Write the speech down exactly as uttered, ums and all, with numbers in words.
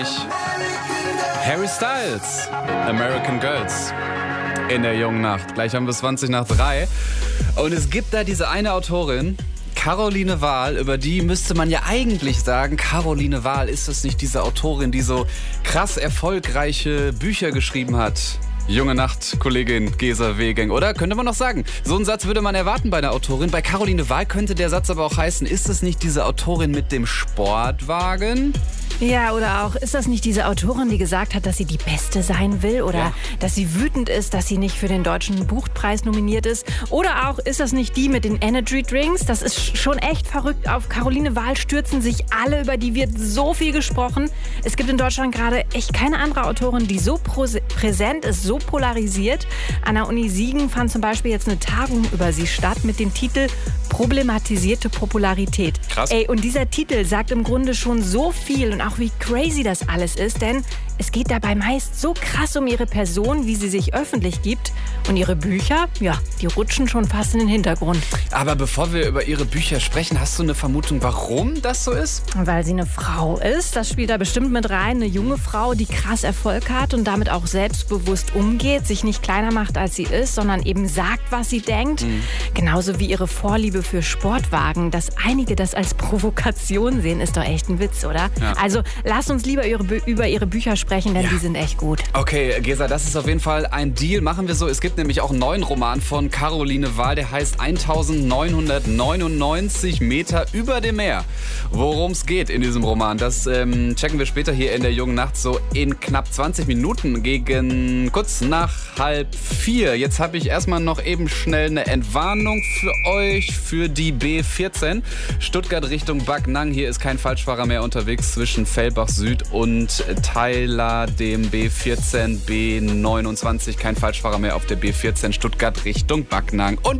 Harry Styles, American Girls, in der jungen Nacht. Gleich haben wir zwanzig nach drei. Und es gibt da diese eine Autorin, Caroline Wahl, über die müsste man ja eigentlich sagen, Caroline Wahl, ist das nicht diese Autorin, die so krass erfolgreiche Bücher geschrieben hat? Junge Nacht, Kollegin Gesa Wehgang, oder? Könnte man noch sagen. So einen Satz würde man erwarten bei einer Autorin. Bei Caroline Wahl könnte der Satz aber auch heißen, ist es nicht diese Autorin mit dem Sportwagen? Ja, oder auch, ist das nicht diese Autorin, die gesagt hat, dass sie die Beste sein will? Oder ja. dass sie wütend ist, dass sie nicht für den Deutschen Buchpreis nominiert ist? Oder auch, ist das nicht die mit den Energy Drinks? Das ist schon echt verrückt. Auf Caroline Wahl stürzen sich alle, über die wird so viel gesprochen. Es gibt in Deutschland gerade echt keine andere Autorin, die so präsent ist, so polarisiert. An der Uni Siegen fand zum Beispiel jetzt eine Tagung über sie statt mit dem Titel Problematisierte Popularität. Krass. Ey, und dieser Titel sagt im Grunde schon so viel und auch wie crazy das alles ist, denn es geht dabei meist so krass um ihre Person, wie sie sich öffentlich gibt. Und ihre Bücher, ja, die rutschen schon fast in den Hintergrund. Aber bevor wir über ihre Bücher sprechen, hast du eine Vermutung, warum das so ist? Weil sie eine Frau ist, das spielt da bestimmt mit rein. Eine junge Frau, die krass Erfolg hat und damit auch selbstbewusst umgeht, sich nicht kleiner macht, als sie ist, sondern eben sagt, was sie denkt. Mhm. Genauso wie ihre Vorliebe für Sportwagen. Dass einige das als Provokation sehen, ist doch echt ein Witz, oder? Ja. Also lasst uns lieber ihre, über ihre Bücher sprechen, denn ja. die sind echt gut. Okay, Gesa, das ist auf jeden Fall ein Deal. Machen wir so. Es gibt nämlich auch einen neuen Roman von Caroline Wahl, der heißt neunzehnhundertneunundneunzig Meter über dem Meer. Worum es geht in diesem Roman, das ähm, checken wir später hier in der jungen Nacht so in knapp zwanzig Minuten gegen kurz nach halb vier. Jetzt habe ich erstmal noch eben schnell eine Entwarnung für euch für die B vierzehn. Stuttgart Richtung Backnang. Hier ist kein Falschfahrer mehr unterwegs zwischen Fellbach Süd und Theiler, dem B vierzehn B neunundzwanzig. Kein Falschfahrer mehr auf der B vierzehn Stuttgart Richtung Backnang. Und